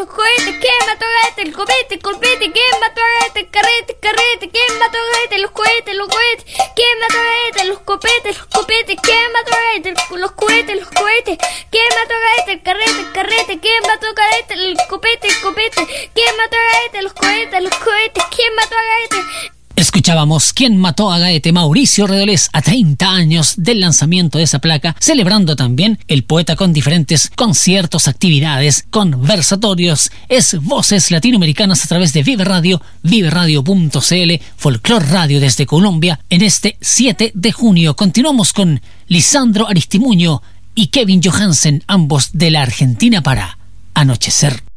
los cohetes? ¿Quién mató a Gaete? El copete, ¿quién mató a Gaete? El carrete, ¿quién mató a Gaete? Los cohetes, ¿quién mató a Gaete? Los copetes, ¿quién mató a Gaete? Los cohetes, ¿quién mató a Gaete? El carrete, ¿quién mató a Gaete? El copete, ¿quién mató a Gaete? Los cohetes, ¿quién mató a Gaete? Escuchábamos ¿Quién mató a Gaete? Mauricio Redolés, a 30 años del lanzamiento de esa placa, celebrando también el poeta con diferentes conciertos, actividades, conversatorios, es Voces Latinoamericanas a través de Vive Radio, viveradio.cl, Folklore Radio desde Colombia. En este 7 de junio continuamos con Lisandro Aristimuño y Kevin Johansen, ambos de la Argentina para Anochecer.